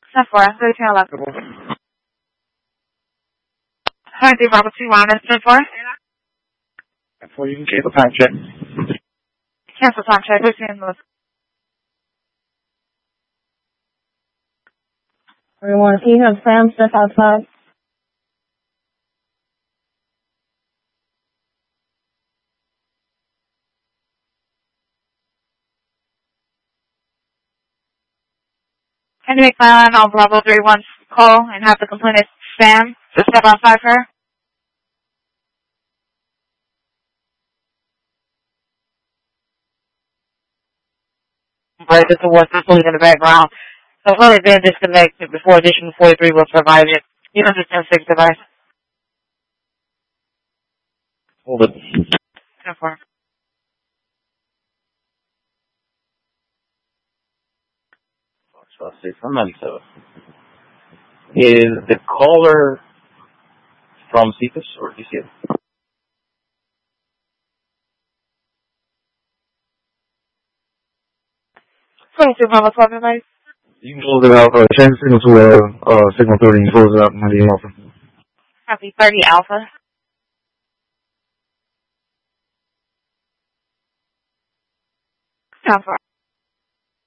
10-4, 3211. Hi, the Bravo 2 Wireless 10-4. 10-4, you can cancel time check. Cancel time check, who's in the... Everyone, can you have Sam step outside? Can you make my line on Bravo 3-1 call and have the complainant Sam to step outside for her? Right, this is what's in the background. So it's only been disconnected before additional 43 was provided. You don't just M6 device. Hold it. 10-4. So 697. Is the caller from CETUS or DCS? Bravo 12 device. You can close it out. Change the signal to signal 30 and close it out 98 Alpha. Copy 30 Alpha. 10-4.